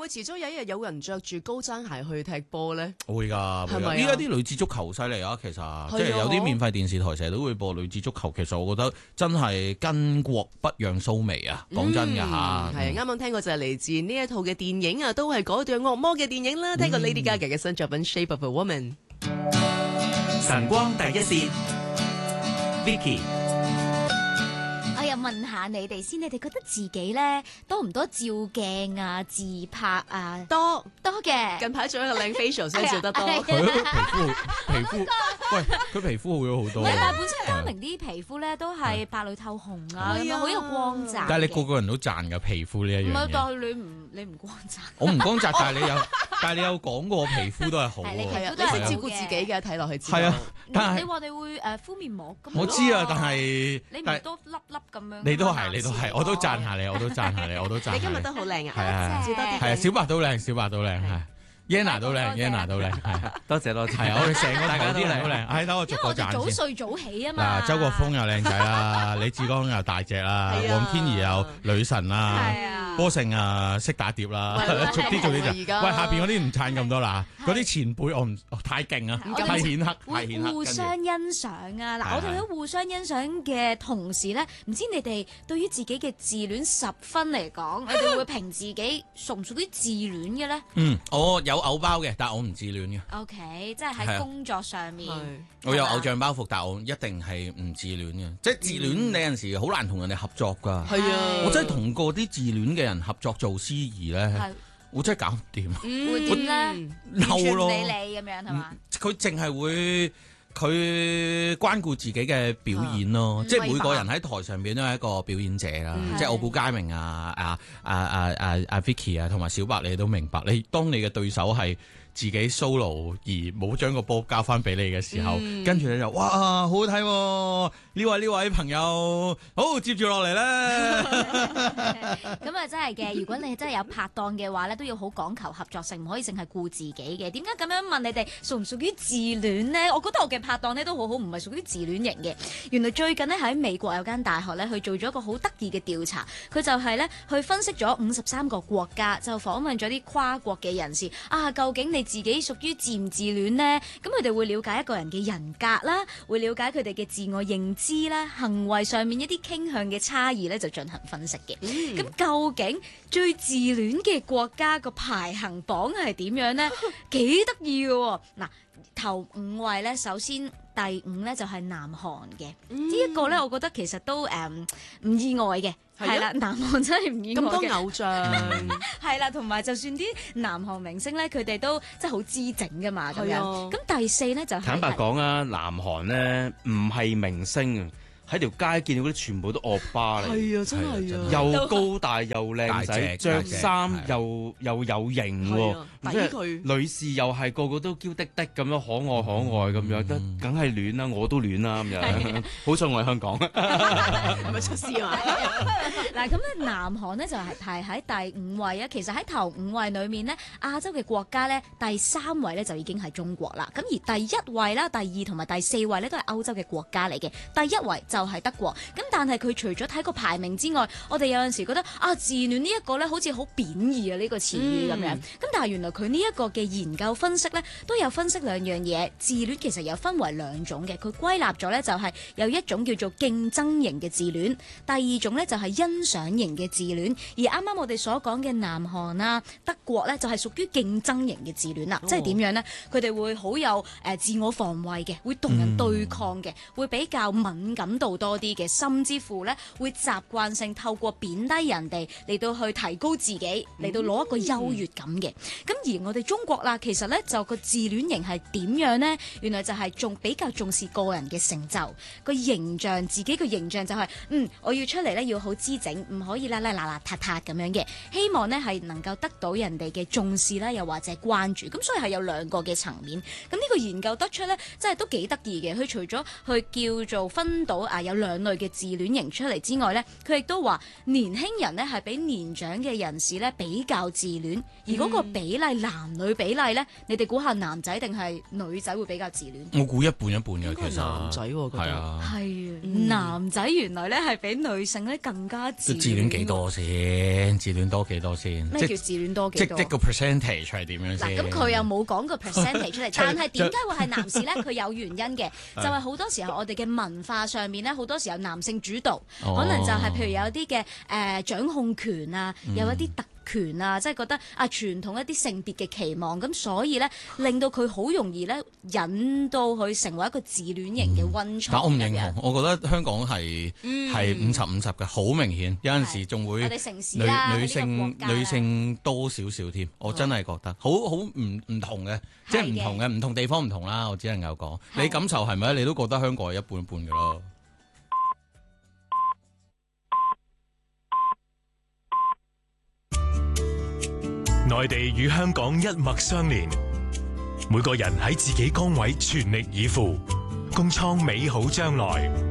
遲早有一日有人着住高踭鞋去踢波咧？ 會㗎， 係咪啊依家啲女子足球犀利啊，其實即係有啲免費電視台成日都會播女子足球，其實我覺得真係巾幗不讓鬚眉啊！講真㗎嚇， 係啱啱聽過就係嚟自呢一套嘅電影啊，都係嗰對惡魔嘅電影啦。聽過 Lady Gaga 嘅新作品《Shape of a Woman》。 晨光第一線，Vicky。 我又問下你哋先，你哋覺得自己咧多唔多照鏡啊、自拍啊？ 多嘅。 近排做一個靚 facial 先照得多。 係皮膚，喂，佢皮膚好咗好多。 唔係，但係本身嘉明啲皮膚咧都係白裏透紅啊，咁樣好有光澤。 但係你個個人都讚㗎皮膚呢一樣嘢。 唔係，但係你唔光澤。 我唔光澤，但係你有講過我皮膚都係好喎。 係啊，你識照顧自己嘅，睇落去知道。 係啊，但係你話你會敷面膜咁。 我知啊，但係你唔多粒粒咁樣。 你都係，我都讚下你。 你今日都好靚啊！ 係啊， 照多啲。 係啊，小白都靚係。Yenna 都靚，係多謝。 係啊，我哋成個大家都靚都靚。係，等我逐個因為我哋早讚先。 睡早起啊嘛。 嗱，周國峰又靚仔啦，李志剛又大隻啦， 係啊黃天怡又女神啦， 係啊。 波成啊識打碟啦，逐啲就。 而家喂，下邊嗰啲唔撐咁多啦，嗰啲前輩我唔太勁啊， 我哋太顯赫， 會互相欣賞啊！嗱，我哋喺互相欣賞嘅同時咧，唔知你哋對於自己嘅自戀10分嚟講，你哋會評自己屬唔屬於自戀嘅咧我有偶包嘅，但係我唔自戀嘅。 ？OK，即係喺工作上面， 我有偶像包袱，但係我一定係唔自戀嘅。即係自戀，你有陣時好難同人哋合作㗎。 係啊， 我真係同過啲自戀嘅人合作做司儀咧，我真係搞唔掂。 會點咧？ 嬲咯， 唔理你咁樣係嘛？ 佢淨係會佢關顧自己嘅表演咯，即係每個人喺台上邊都係一個表演者啦。即係我估佳明Vicky 啊，同埋小白，你都明白。當你嘅對手係自己 solo 而冇將個波交翻俾你嘅時候，跟住你就哇好好睇喎！呢位朋友，好接住落嚟咧。 咁啊真係嘅，如果你真係有拍檔嘅話咧，都要好講求合作性，唔可以淨係顧自己嘅。點解咁樣問你哋屬唔屬於自戀呢？我覺得我嘅拍檔呢都好好，唔係屬於自戀型嘅。原來最近呢，喺美國有間大學咧去做咗一個好得意嘅調查，佢就係咧去分析咗53個國家，就訪問咗啲跨國嘅人士啊，究竟你自己屬於自唔自戀呢？咁佢哋會了解一個人嘅人格啦，會了解佢哋嘅自我認知啦，行為上面一啲傾向嘅差異咧，就進行分析嘅。咁究竟最自戀嘅國家個排行榜係點樣呢？幾得意嘅喎！嗱，頭5位咧，首先第5咧就係南韓嘅。呢一個咧，我覺得其實都唔意外嘅。係啦，南韓真係唔意外嘅。 咁多偶像係啦，同埋就算啲南韓明星咧，佢哋都真係好姿整噶嘛咁樣。咁第4咧就係坦白講啊，南韓咧唔係明星啊，喺條街見到嗰啲全部都惡霸嚟。 係啊，真係啊， 又高大又靚仔，着衫又有型喎。 抵佢女士又係個個都嬌滴滴咁樣可愛咁樣，梗係戀啦，我都戀啦咁樣。好彩我喺香港， 係咪出事啊？ 嗱，咁咧南韓咧就係排喺第5位啊。其實喺頭5位裏面呢，亞洲嘅國家咧第3位咧就已經係中國啦。咁而第1位啦、第2同埋第4位咧都係歐洲嘅國家嚟嘅。第1位就係德國。咁但係佢除咗睇個排名之外，我哋有陣時覺得啊，自戀呢一個咧好似好貶義啊呢個詞語咁樣。咁但係原來佢呢一個嘅研究分析咧都有分析2樣嘢。自戀其實有分為2種嘅，佢歸納咗咧就係有一種叫做競爭型嘅自戀，第2種咧就係欣賞型嘅自戀。而啱啱我哋所講嘅南韓啊、德國咧就係屬於競爭型嘅自戀啦。即係點樣呢？佢哋會好有自我防衛嘅，會同人對抗嘅，會比較敏感度多啲嘅，甚至乎咧會習慣性透過貶低人哋嚟到去提高自己，嚟到攞一個優越感嘅。咁而我哋中國啦，其實咧就個自戀型係點樣呢？原來就係仲比較重視個人嘅成就，個形象，自己個形象就係我要出嚟咧要好姿整，唔可以邋邋遢遢咁樣嘅。希望呢係能夠得到人哋嘅重視啦，又或者關注。咁所以係有2個嘅層面。咁呢個研究得出咧，真係都幾得意嘅。佢除咗去叫做分到有兩類嘅自戀型出嚟之外咧，佢亦都話年輕人咧係比年長嘅人士咧比較自戀，而嗰個比例男女比例咧，你哋估下男仔定係女仔會比較自戀？ 我估一半一半嘅， 應該其實男仔喎，覺得係啊， 係男仔原來咧係比女性咧更加自戀。 自戀幾多先？自戀多幾多先？ 咩叫自戀多幾多？ 即個 percentage 係點樣先？ 嗱，咁佢又冇講個 percentage 出嚟，但係點解會係男士咧？佢有原因嘅，就係好多時候我哋嘅文化上面咧，好多時候男性主導，可能就係譬如有啲嘅掌控權啊，有一啲特權啊，即係覺得啊傳統一啲性別嘅期望，咁所以咧令到佢好容易咧引到佢成為一個自戀型嘅溫床。 但我唔認同，我覺得香港係50-50嘅，好明顯。有陣時仲會我哋城市啦， 女性多少少添，我真係覺得好唔同嘅，即係唔同嘅，唔同地方唔同啦。我只能夠講，你感受係咪？你都覺得香港係一半一半嘅咯。 內地與香港一脈相連，每個人喺自己崗位全力以赴，共創美好將來。